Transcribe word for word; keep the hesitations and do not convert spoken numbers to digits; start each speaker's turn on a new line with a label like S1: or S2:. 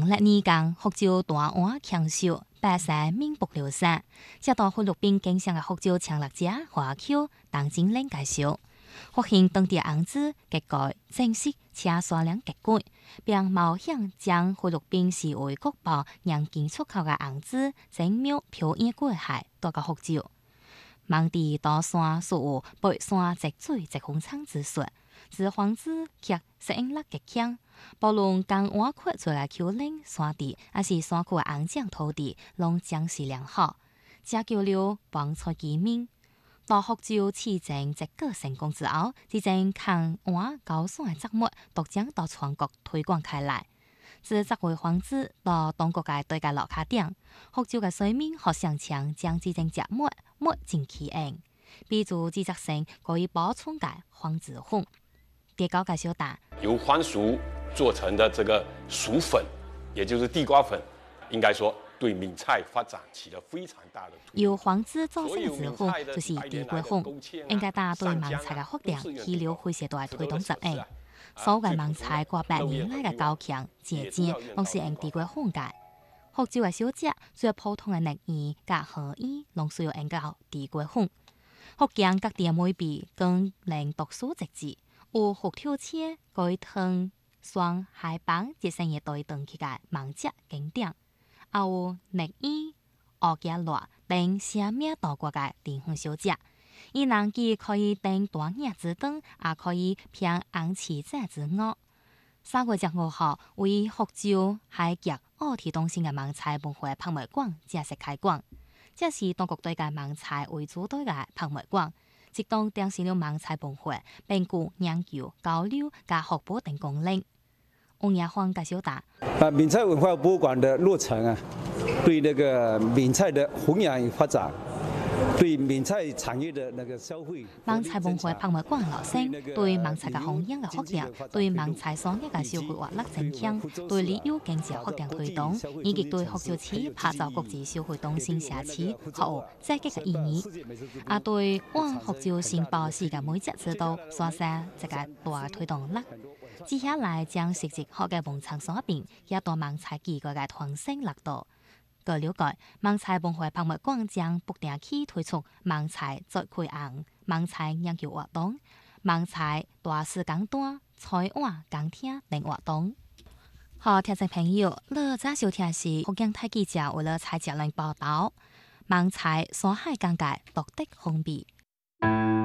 S1: 农历年間，福州大碗強秀，百姓民不聊生。接到菲律賓經商嘅福州長樂家華僑當經理介紹，福興當地紅子結改正式車數量極貴，並冒險將菲律賓視為國寶讓進出口嘅紅子精妙漂洋過海到個福州。望地大山屬有背山積水直風倉之說，自黃子卻適應力極強。無論江碗闊出來丘陵山地，還是山區嘅硬淨土地，攏將是良好。這交流幫助見面。到福州市政這個成功之後，至正抗碗高山嘅作物都將到全國推廣開來。自這回黃子到當國嘅對個落卡點，福州嘅水面和上牆將至正節目沒盡其應，比如製作成可以保存嘅黃子粉。地高介紹大
S2: 由黃薯做成的這個薯粉，也就是地瓜粉，應該說對閩菜發展起了非常大的。
S1: 由黃子做成嘅子粉就是地瓜粉，應該大對閩菜嘅發展起了非常大推動作用。所有嘅閩菜過百年來嘅高強節儉，攏是用地瓜粉嘅。福州嘅小吃最普通嘅肉圓、甲河衣，攏需要用到地瓜粉。福建各地嘅美味更令獨樹一幟。有福跳車、改湯、雙海幫節成一對長期嘅網節經典，也有肉圓、蚵仔螺等聲名大國嘅地方小吃。伊人既可以訂大葉子等，也可以偏紅翅仔之鵝。三月十五號為福州海極奧體中心嘅網菜文化博物館正式開館，這是當局對嘅網菜為主對嘅博物館。即當展示了網菜文化，並具研究、交流、加學習等功能。王亞芳介紹答：
S3: 啊，閩菜文化博物館的落成啊，對那個閩菜的弘揚與發展，對閩菜產業的那個消費。
S1: 網菜文化博物館落成，對網菜嘅弘揚嘅發展，對網菜商業嘅消費活力增強，對旅遊經濟發展推動，以及對福州市打造國際消費中心社區，具有積極嘅意義。啊，對往福州新報時嘅每節指導，所生一個大嘅推動力。接下來將實際學嘅文創所變，也到網菜技術嘅創新力度。據了解，網菜文化博物館將不定期推出網菜作開案、網菜研究活動、網菜大師講段、菜碗講廳等活動。好，聽眾朋友，你在收聽是福建台記者為了蔡佳玲報道，網菜山海尷尬獨特風味。